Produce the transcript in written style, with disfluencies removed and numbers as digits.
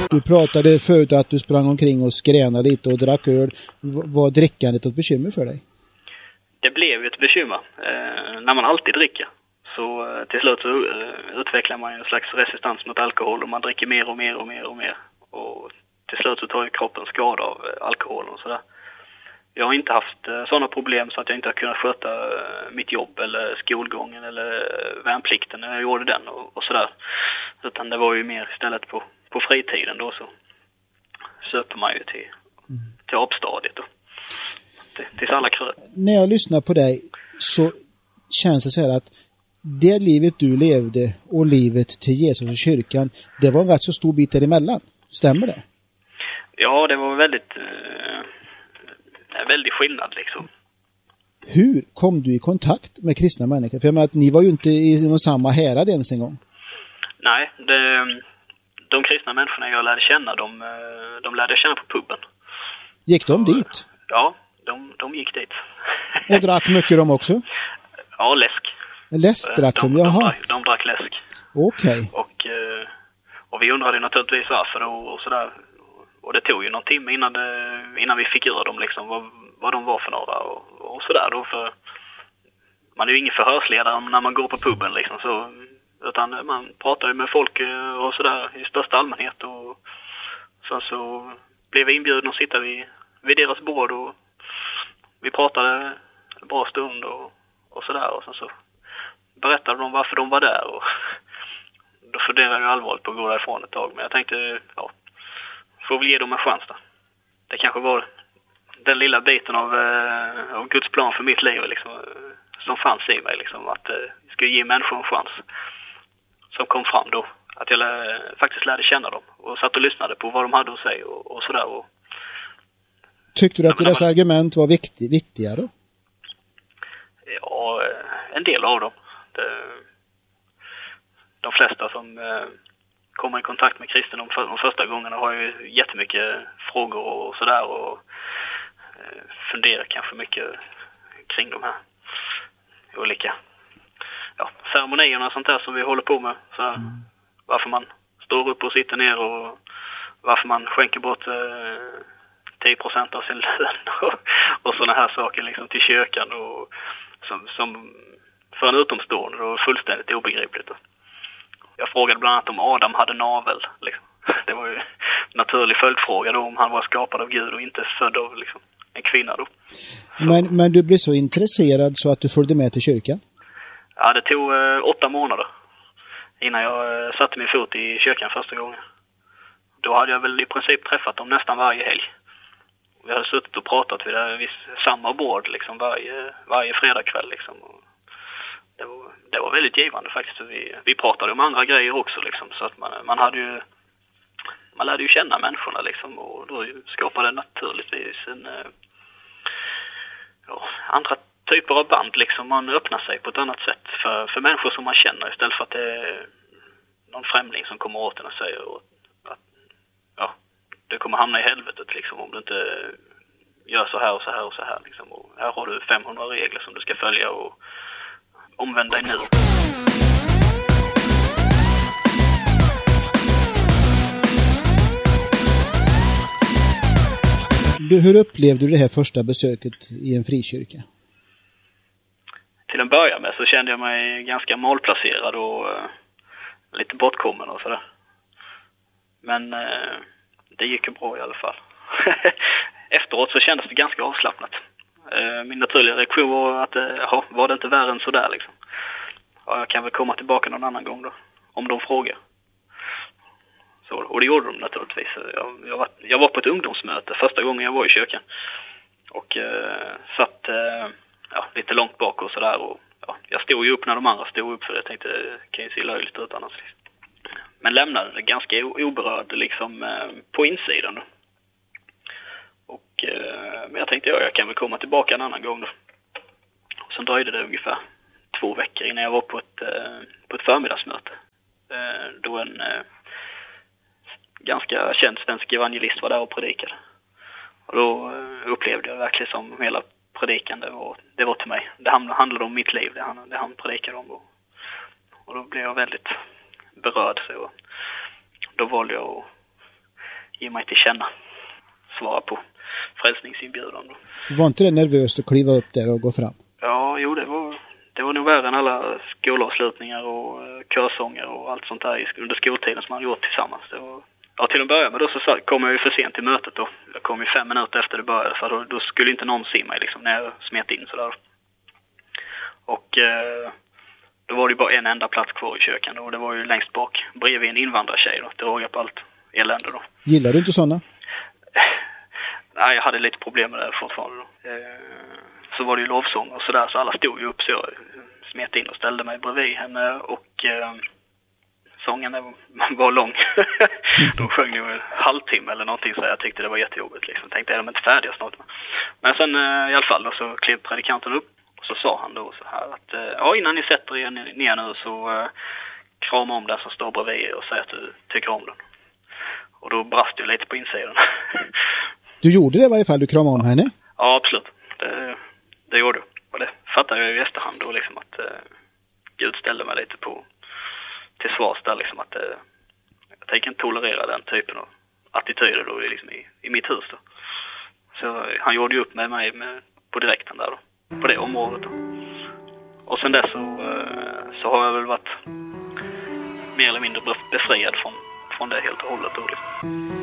Du pratade förut att du sprang omkring och skränade lite och drack öl. Var drickandet ett bekymmer för dig? Det blev ju ett bekymmer. När man alltid dricker så till slut så utvecklar man en slags resistans mot alkohol och man dricker mer och mer och mer och mer. Och till slut så tar ju kroppen skada av alkoholen och sådär. Jag har inte haft sådana problem så att jag inte har kunnat sköta mitt jobb eller skolgången eller värnplikten när jag gjorde den och sådär. Utan det var ju mer istället på fritiden då så söper man ju till avstadiet då. Tills alla kröp. När jag lyssnar på dig så känns det så här att det livet du levde och livet till Jesus och kyrkan, det var en rätt så stor bit däremellan. Stämmer det? Ja, det var en väldig skillnad liksom. Hur kom du i kontakt med kristna människor? För jag menar att ni var ju inte i samma härad ens en gång. Nej, de kristna människorna jag lärde känna, de lärde känna på puben. Gick de dit? Ja, de gick dit. Och drack mycket de också? Ja, läsk. Läsk drack de, jaha. De drack läsk. Okej. Och vi undrade naturligtvis varför och sådär. Och det tog ju någon timme innan vi fick göra dem liksom, vad de var för några och sådär då. För man är ju ingen förhörsledare när man går på puben liksom, så, utan man pratar ju med folk och sådär i största allmänhet. Och så blev vi inbjudna att sitta vid deras bord och vi pratade en bra stund och sådär. Och sen så berättade de varför de var där och då funderade jag allvarligt på att gå därifrån ett tag. Men jag tänkte, ja, får väl ge dem en chans då. Det kanske var den lilla biten av Guds plan för mitt liv liksom, som fanns i mig liksom, att jag skulle ge människor en chans som kom fram då. Att jag faktiskt lärde känna dem och satt och lyssnade på vad de hade att säga och sådär. Tyckte du att deras argument var viktiga då? Ja, en del av dem. De flesta som kommer i kontakt med kristen de första gångerna har ju jättemycket frågor och sådär och funderar kanske mycket kring de här olika ceremonierna och sånt där som vi håller på med. Så varför man står upp och sitter ner och varför man skänker bort 10% av sin lön och sådana här saker liksom till kyrkan och som för en utomstående då fullständigt obegripligt. Jag frågade bland annat om Adam hade navel. Liksom. Det var ju en naturlig följdfråga då, om han var skapad av Gud och inte född av liksom, en kvinna då. Men du blev så intresserad så att du följde med till kyrkan? Ja, det tog 8 månader innan jag satte min fot i kyrkan första gången. Då hade jag väl i princip träffat dem nästan varje helg. Vi hade suttit och pratat vid samma bord liksom, varje fredagkväll liksom. Det var väldigt givande faktiskt. Vi pratade om andra grejer också liksom, så att man lärde ju känna människorna liksom, och då skapade naturligtvis andra typer av band liksom. Man öppnar sig på ett annat sätt för människor som man känner istället för att det är någon främling som kommer åt en och säger att du kommer hamna i helvetet liksom, om du inte gör så här och så här och så här liksom. Och här har du 500 regler som du ska följa och omvänd dig nu. Hur upplevde du det här första besöket i en frikyrka? Till en början med så kände jag mig ganska malplacerad och lite bortkommen och sådär. Men det gick ju bra i alla fall. Efteråt så kändes det ganska avslappnat. Min naturliga reaktion var att var det inte värre än sådär liksom. Ja, jag kan väl komma tillbaka någon annan gång då, om de frågar. Så, och det gjorde de naturligtvis. Jag var på ett ungdomsmöte första gången jag var i kyrkan. Och satt lite långt bak och sådär. Och, jag stod ju upp när de andra stod upp, för jag tänkte det kan ju se löjligt ut annars. Men lämnade det ganska oberörd liksom, på insidan då. Och, men jag tänkte jag kan väl komma tillbaka en annan gång då. Och sen dröjde det ungefär 2 veckor innan jag var på ett förmiddagsmöte. Då en ganska känd svensk evangelist var där och predikade. Och då upplevde jag verkligen som hela predikan det var till mig. Det handlade om mitt liv, det han predikade om. Och då blev jag väldigt berörd. Så då valde jag att ge mig till känna. Svara på frälsningsinbjudan då. Var inte det nervöst att kliva upp där och gå fram? Ja, jo, det var nog värre än alla skolavslutningar och körsånger och allt sånt där under skoltiden som man gjort tillsammans. Ja, till att börja med då så kom jag ju för sent till mötet då. Jag kom ju 5 minuter efter det började, för då skulle inte någon se mig liksom när jag smet in sådär. Och då var det ju bara en enda plats kvar i köken och det var ju längst bak bredvid en invandrartjej då. Det rågade på allt elände då. Gillar du inte sådana? Nej, jag hade lite problem med det fortfarande då. Så var det ju lovsång och sådär, så alla stod ju upp, så jag smet in och ställde mig bredvid henne och sången var lång. De sjöng ju en halvtimme eller någonting, så jag tyckte det var jättejobbigt liksom. Jag tänkte, är de inte färdiga snart? Men sen i alla fall då, så klev predikanten upp och så sa han då så här att ja, innan ni sätter er ner nu så krama om den som står bredvid er och säg att du tycker om den. Och då brast det lite på insidan. Du gjorde det i varje fall, du kramade om henne? Ja, absolut. Det gjorde du. Och det fattade jag i efterhand då liksom, att Gud ställde mig lite till svars där liksom, att jag tänker inte tolerera den typen av attityder då liksom i mitt hus då. Så han gjorde ju upp med mig på direkten där då, på det området då. Och sen dess så har jag väl varit mer eller mindre befriad från det helt och hållet då liksom.